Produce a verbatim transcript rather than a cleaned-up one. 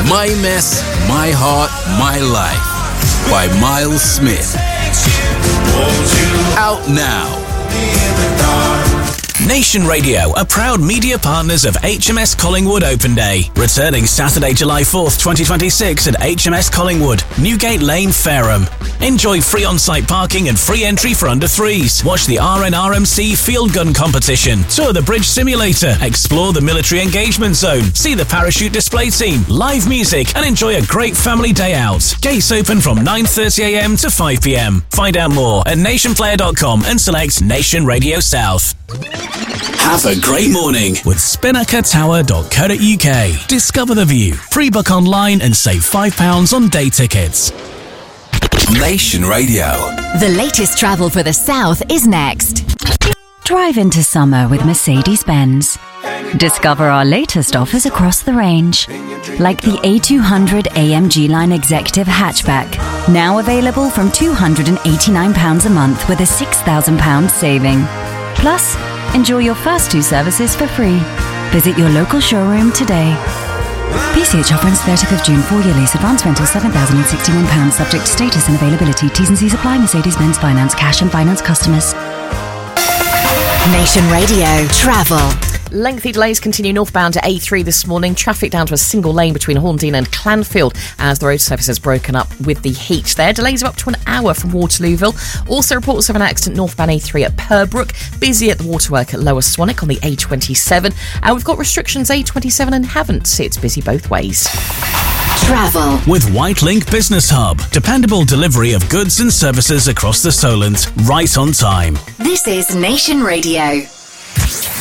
My Mess, My Heart, My Life by Miles Smith. Out now. Nation Radio are proud media partners of H M S Collingwood Open Day, returning Saturday, July fourth, twenty twenty-six at H M S Collingwood, Newgate Lane, Fareham. Enjoy free on-site parking and free entry for under threes. Watch the R N R M C Field Gun Competition, tour the bridge simulator, explore the military engagement zone, see the parachute display team, live music, and enjoy a great family day out. Gates open from nine thirty a m to five p m. Find out more at nation player dot com and select Nation Radio South. Have a great morning with spinnaker tower dot co dot u k. Discover the view, pre-book online and save five pounds on day tickets. Nation Radio. The latest travel for the South is next. Drive into summer with Mercedes-Benz. Discover our latest offers across the range, like the A two hundred A M G Line Executive Hatchback, now available from two hundred eighty-nine pounds a month with a six thousand pounds saving. Plus, enjoy your first two services for free. Visit your local showroom today. P C H offer ends thirtieth of June. Four-year lease. Advance rental seven thousand sixty-one pounds. Subject to status and availability. T's and C's apply. Mercedes-Benz Finance. Cash and finance customers. Nation Radio Travel. Lengthy delays continue northbound at A three this morning. Traffic down to a single lane between Horndean and Clanfield as the road surface has broken up with the heat there. Delays of up to an hour from Waterlooville. Also reports of an accident northbound A three at Purbrook. Busy at the waterwork at Lower Swanwick on the A twenty-seven. And we've got restrictions A twenty-seven and Havant. It's busy both ways. Travel with Whitelink Business Hub. Dependable delivery of goods and services across the Solent, right on time. This is Nation Radio.